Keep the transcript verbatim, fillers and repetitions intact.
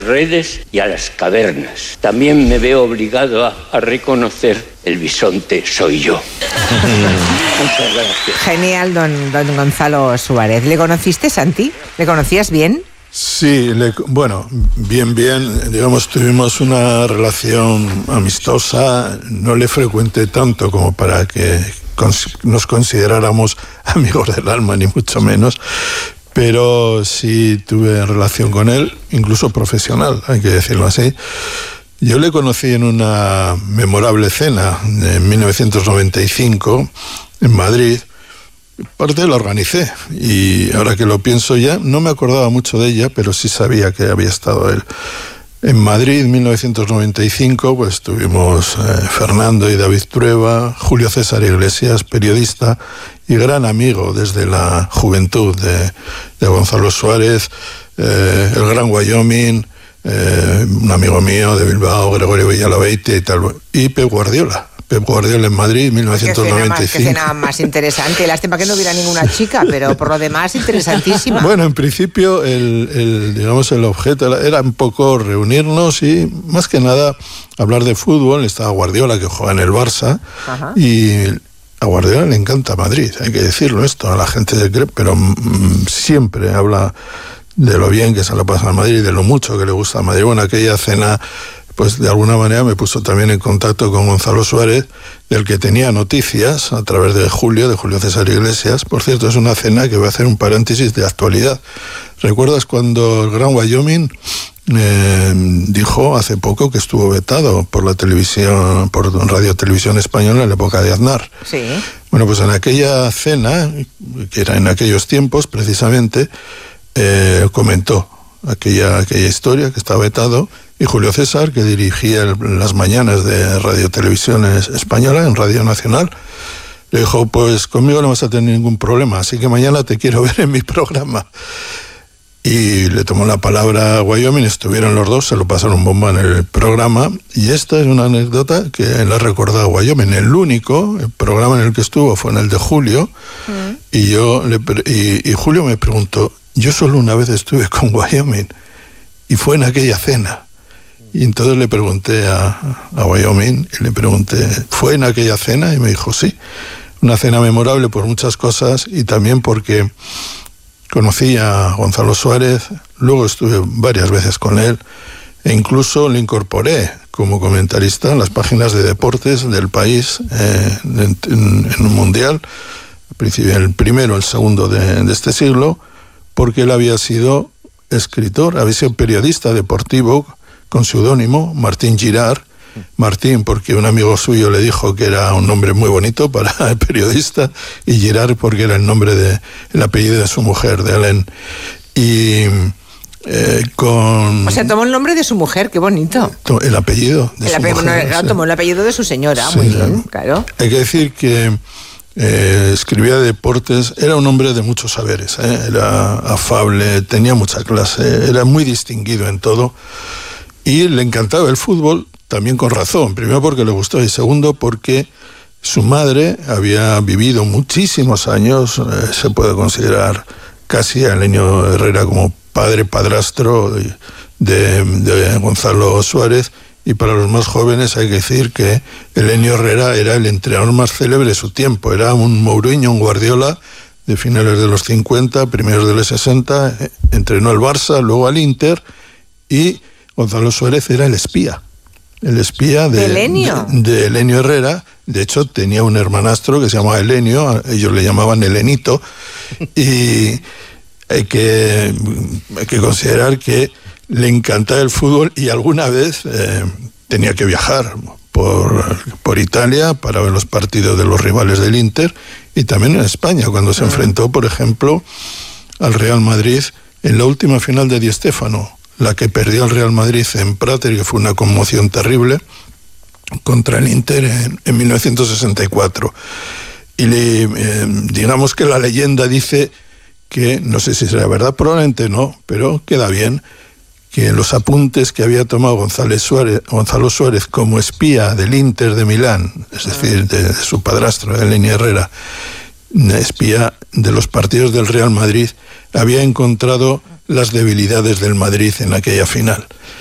redes y a las cavernas. También me veo obligado a, a reconocer el bisonte soy yo. Muchas gracias. Genial, don, don Gonzalo Suárez. ¿Le conociste, Santi? ¿Le conocías bien? Sí, le, bueno, bien, bien. Digamos, tuvimos una relación amistosa. No le frecuenté tanto como para que cons- nos consideráramos amigos del alma, ni mucho menos. Pero sí tuve relación con él, incluso profesional, hay que decirlo así. Yo le conocí en una memorable cena de mil novecientos noventa y cinco en Madrid. Parte la organicé y ahora que lo pienso ya, no me acordaba mucho de ella, pero sí sabía que había estado él. En Madrid, mil novecientos noventa y cinco, pues tuvimos eh, Fernando y David Trueba, Julio César Iglesias, periodista y gran amigo desde la juventud de, de Gonzalo Suárez, eh, el Gran Wyoming, eh, un amigo mío de Bilbao, Gregorio Villalobeitia y tal, y Pep Guardiola. Pep Guardiola en Madrid, mil novecientos noventa y cinco. Qué cena más, qué cena más interesante. Lástima que no hubiera ninguna chica, pero por lo demás, interesantísima. Bueno, en principio, el, el, digamos, el objeto era un poco reunirnos y, más que nada, hablar de fútbol. Estaba Guardiola, que juega en el Barça, ajá, y a Guardiola le encanta Madrid, hay que decirlo esto, a la gente se cree, pero mm, siempre habla de lo bien que se lo pasa a Madrid y de lo mucho que le gusta a Madrid. Bueno, aquella cena, pues de alguna manera me puso también en contacto con Gonzalo Suárez, del que tenía noticias a través de Julio, de Julio César Iglesias. Por cierto, es una cena que voy a hacer un paréntesis de actualidad. ¿Recuerdas cuando el Gran Wyoming eh, dijo hace poco que estuvo vetado por la televisión, por Radio Televisión Española en la época de Aznar? Sí. Bueno, pues en aquella cena, que era en aquellos tiempos precisamente, eh, comentó aquella, aquella historia que estaba vetado. Y Julio César, que dirigía el, las mañanas de Radio Televisión Española, en Radio Nacional, le dijo, pues conmigo no vas a tener ningún problema, así que mañana te quiero ver en mi programa. Y le tomó la palabra a Wyoming, estuvieron los dos, se lo pasaron bomba en el programa, y esta es una anécdota que le ha recordado a Wyoming. El único el programa en el que estuvo fue en el de Julio, mm. y, yo le, y, y Julio me preguntó, yo solo una vez estuve con Wyoming, y fue en aquella cena. Y entonces le pregunté a, a Wyoming, y le pregunté, ¿fue en aquella cena? Y me dijo, sí, una cena memorable por muchas cosas y también porque conocí a Gonzalo Suárez, luego estuve varias veces con él e incluso le incorporé como comentarista en las páginas de deportes del país eh, en, en, en un mundial, el primero, el segundo de, de este siglo, porque él había sido escritor, había sido periodista deportivo, con seudónimo, Martín Girard. Martín, porque un amigo suyo le dijo que era un nombre muy bonito para el periodista, y Girard porque era el nombre de, el apellido de su mujer, de Hélène. Y eh, con... O sea, tomó el nombre de su mujer, qué bonito. El apellido de el su ape- mujer. No, sí. Tomó el apellido de su señora, sí, muy bien, claro. Hay que decir que eh, escribía de deportes, era un hombre de muchos saberes, ¿eh? Era afable, tenía mucha clase, era muy distinguido en todo. Y le encantaba el fútbol, también con razón. Primero porque le gustó y segundo porque su madre había vivido muchísimos años, eh, se puede considerar casi a Elenio Herrera como padre padrastro de, de, de Gonzalo Suárez, y para los más jóvenes hay que decir que Elenio Herrera era el entrenador más célebre de su tiempo, era un Mourinho, un Guardiola de finales de los cincuenta, primeros de los sesenta, eh, entrenó al Barça, luego al Inter, y Gonzalo Suárez era el espía, el espía de Elenio. De, de Elenio Herrera. De hecho, tenía un hermanastro que se llamaba Elenio, ellos le llamaban Elenito, y hay que, hay que considerar que le encantaba el fútbol y alguna vez eh, tenía que viajar por, por Italia para ver los partidos de los rivales del Inter, y también en España, cuando se enfrentó, por ejemplo, al Real Madrid en la última final de Di Stéfano, la que perdió el Real Madrid en Prater, que fue una conmoción terrible, contra el Inter en, en mil novecientos sesenta y cuatro. Y le, eh, digamos que la leyenda dice que, no sé si será verdad, probablemente no, pero queda bien, que los apuntes que había tomado Gonzalo Suárez, Gonzalo Suárez como espía del Inter de Milán, es decir, de, de su padrastro, de Elenio Herrera, espía de los partidos del Real Madrid, había encontrado las debilidades del Madrid en aquella final.